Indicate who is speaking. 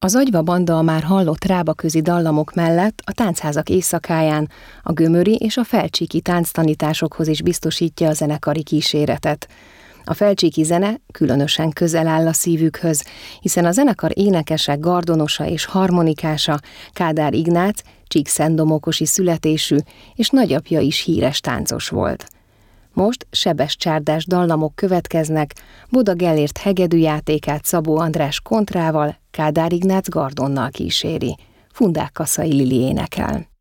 Speaker 1: Az Agyva Banda a már hallott rábaközi dallamok mellett a táncházak éjszakáján a gömöri és a felcsíki tánctanításokhoz is biztosítja a zenekari kíséretet. A felcsíki zene különösen közel áll a szívükhöz, hiszen a zenekar énekese, gardonosa és harmonikása Kádár Ignác csíkszentdomokosi születésű, és nagyapja is híres táncos volt. Most sebes-csárdás dallamok következnek, Boda Gellért hegedűjátékát Szabó András kontrával, Kádár Ignác gardonnal kíséri. Fundák Kaszai Lili énekel.